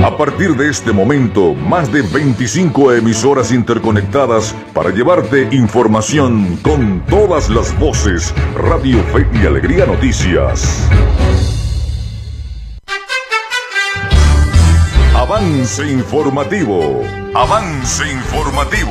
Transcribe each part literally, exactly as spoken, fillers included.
A partir de este momento, más de veinticinco emisoras interconectadas para llevarte información con todas las voces. Radio Fe y Alegría Noticias. Avance informativo. Avance informativo.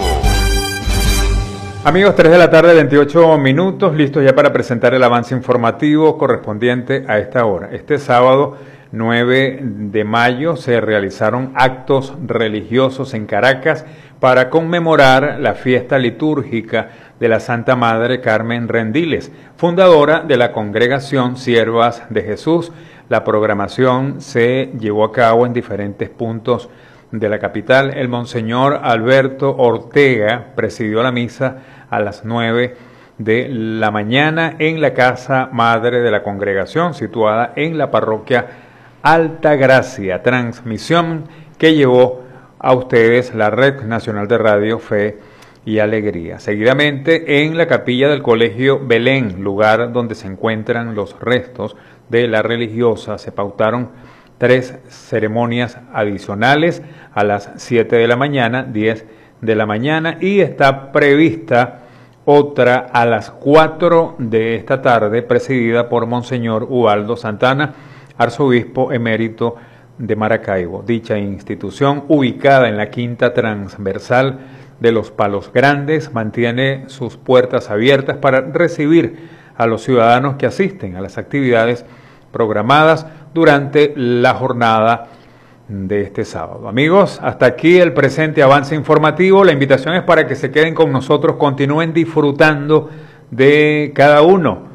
Amigos, tres de la tarde, veintiocho minutos, listos ya para presentar el avance informativo correspondiente a esta hora. Este sábado nueve de mayo se realizaron actos religiosos en Caracas para conmemorar la fiesta litúrgica de la Santa Madre Carmen Rendiles, fundadora de la Congregación Siervas de Jesús. La programación se llevó a cabo en diferentes puntos de la capital. El monseñor Alberto Ortega presidió la misa a las nueve de la mañana en la casa madre de la congregación, situada en la parroquia Alta Gracia, transmisión que llevó a ustedes la Red Nacional de Radio Fe y Alegría. Seguidamente, en la capilla del Colegio Belén, lugar donde se encuentran los restos de la religiosa, se pautaron tres ceremonias adicionales a las siete de la mañana, diez de la mañana, y está prevista otra a las cuatro de esta tarde, presidida por Monseñor Ubaldo Santana, arzobispo emérito de Maracaibo. Dicha institución, ubicada en la quinta transversal de los Palos Grandes, mantiene sus puertas abiertas para recibir a los ciudadanos que asisten a las actividades programadas durante la jornada de este sábado. Amigos, hasta aquí el presente avance informativo. La invitación es para que se queden con nosotros, continúen disfrutando de cada uno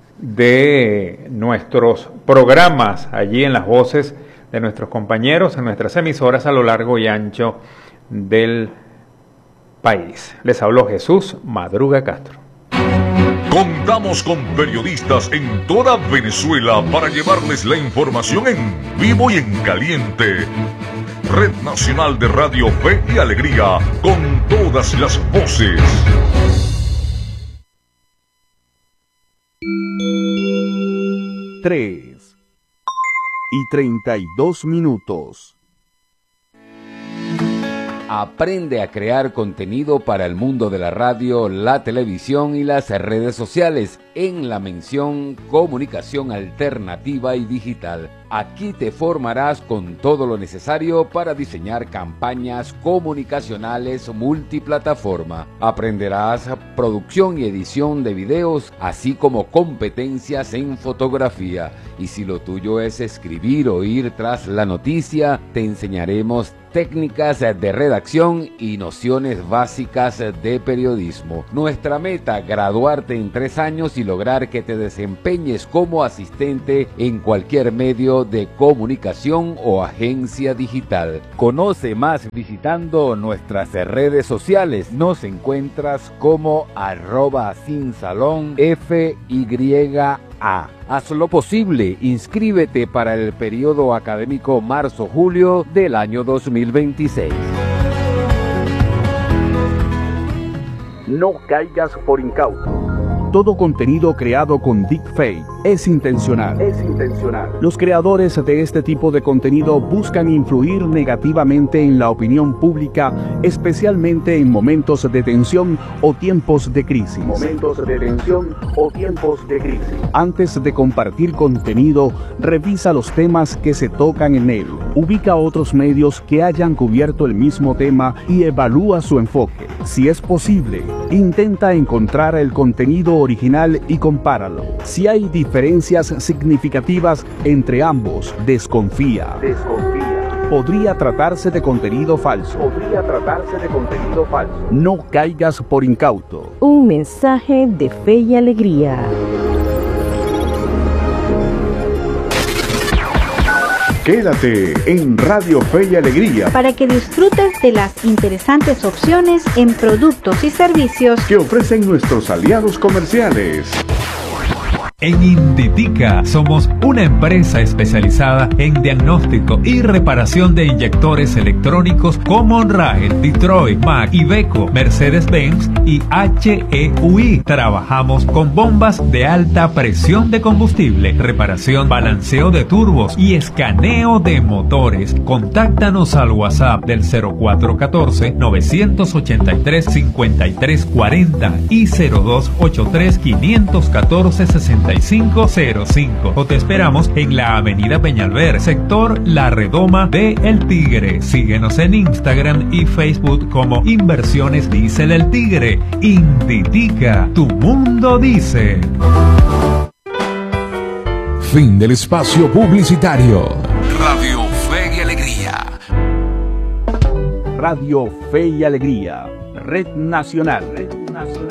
de nuestros programas allí en las voces de nuestros compañeros, en nuestras emisoras a lo largo y ancho del país. Les habló Jesús Madruga Castro. Contamos con periodistas en toda Venezuela para llevarles la información en vivo y en caliente. Red Nacional de Radio Fe y Alegría, con todas las voces. Tres y treinta y dos minutos. Aprende a crear contenido para el mundo de la radio, la televisión y las redes sociales en la mención Comunicación Alternativa y Digital. Aquí te formarás con todo lo necesario para diseñar campañas comunicacionales multiplataforma. Aprenderás producción y edición de videos, así como competencias en fotografía. Y si lo tuyo es escribir o ir tras la noticia, te enseñaremos técnicas de redacción y nociones básicas de periodismo. Nuestra meta, graduarte en tres años y lograr que te desempeñes como asistente en cualquier medio de comunicación o agencia digital. Conoce más visitando nuestras redes sociales. Nos encuentras como arroba sin salón F Y A. Haz lo posible, inscríbete para el periodo académico marzo-julio del año dos mil veintiséis. No caigas por incauto. Todo contenido creado con deepfake es intencional. Es intencional. Los creadores de este tipo de contenido buscan influir negativamente en la opinión pública, especialmente en momentos de tensión o tiempos de crisis. Momentos de tensión o tiempos de crisis. Antes de compartir contenido, revisa los temas que se tocan en él. Ubica otros medios que hayan cubierto el mismo tema y evalúa su enfoque. Si es posible, intenta encontrar el contenido original y compáralo. Si hay diferencias significativas entre ambos, desconfía. Desconfía. Podría tratarse de contenido falso. Podría tratarse de contenido falso. No caigas por incauto. Un mensaje de fe y alegría. Quédate en Radio Fe y Alegría para que disfrutes de las interesantes opciones en productos y servicios que ofrecen nuestros aliados comerciales. En Inditica somos una empresa especializada en diagnóstico y reparación de inyectores electrónicos como Rael, Detroit, Mack, Iveco, Mercedes-Benz y H E U I. Trabajamos con bombas de alta presión de combustible, reparación, balanceo de turbos y escaneo de motores. Contáctanos al WhatsApp del cero cuatro uno cuatro, nueve ocho tres, cinco tres cuatro cero y cero dos ocho tres, cinco uno cuatro, seis cinco cero cinco o te esperamos en la avenida Peñalver, sector La Redoma de El Tigre. Síguenos en Instagram y Facebook como Inversiones Diesel El Tigre. Inditica, tu mundo dice. Fin del espacio publicitario. Radio Fe y Alegría. Radio Fe y Alegría, Red Nacional. Red Nacional.